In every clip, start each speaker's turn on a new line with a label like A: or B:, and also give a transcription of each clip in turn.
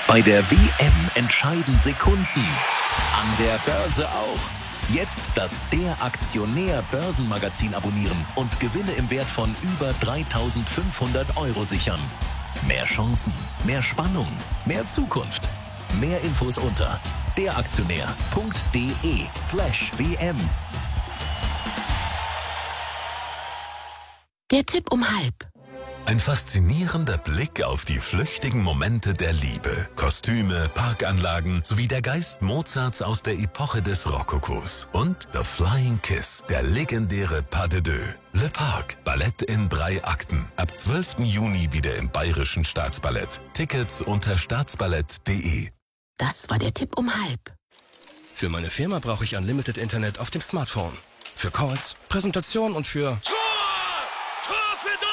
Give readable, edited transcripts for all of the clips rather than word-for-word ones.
A: Bei der WM entscheiden Sekunden. An der Börse auch. Jetzt das Der Aktionär Börsenmagazin abonnieren und Gewinne im Wert von über 3.500 € sichern. Mehr Chancen, mehr Spannung, mehr Zukunft. Mehr Infos unter deraktionär.de/WM.
B: Der Tipp um halb.
C: Ein faszinierender Blick auf die flüchtigen Momente der Liebe, Kostüme, Parkanlagen sowie der Geist Mozarts aus der Epoche des Rokokos. Und The Flying Kiss, der legendäre Pas de Deux. Le Parc, Ballett in 3 Akten. Ab 12. Juni wieder im Bayerischen Staatsballett. Tickets unter staatsballett.de.
B: Das war der Tipp um halb.
D: Für meine Firma brauche ich Unlimited Internet auf dem Smartphone. Für Calls, Präsentation und für...
E: Tor für Deutschland!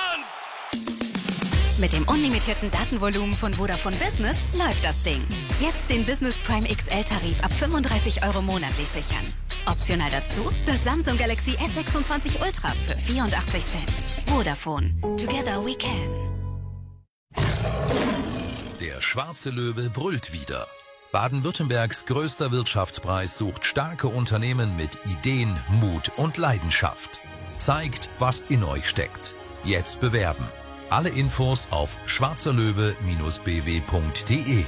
F: Mit dem unlimitierten Datenvolumen von Vodafone Business läuft das Ding. Jetzt den Business Prime XL-Tarif ab 35 € monatlich sichern. Optional dazu das Samsung Galaxy S26 Ultra für 84 Cent. Vodafone. Together we can.
G: Der Schwarze Löwe brüllt wieder. Baden-Württembergs größter Wirtschaftspreis sucht starke Unternehmen mit Ideen, Mut und Leidenschaft. Zeigt, was in euch steckt. Jetzt bewerben. Alle Infos auf schwarzerlöwe-bw.de.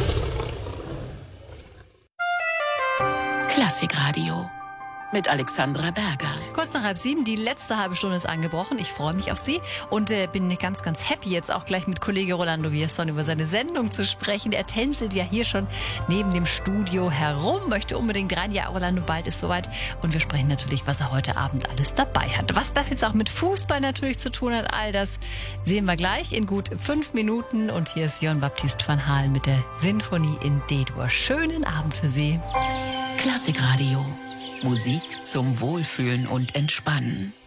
B: Klassikradio mit Alexandra Berger.
H: Kurz nach 6:30, die letzte halbe Stunde ist angebrochen. Ich freue mich auf Sie und bin ganz, ganz happy, jetzt auch gleich mit Kollege Rolando Villazón über seine Sendung zu sprechen. Er tänzelt ja hier schon neben dem Studio herum, möchte unbedingt rein. Ja, Rolando, bald ist soweit. Und wir sprechen natürlich, was er heute Abend alles dabei hat. Was das jetzt auch mit Fußball natürlich zu tun hat, all das sehen wir gleich in gut 5 Minuten. Und hier ist Jon Baptiste van Halen mit der Sinfonie in D-Dur. Schönen Abend für Sie.
B: Klassikradio. Musik zum Wohlfühlen und Entspannen.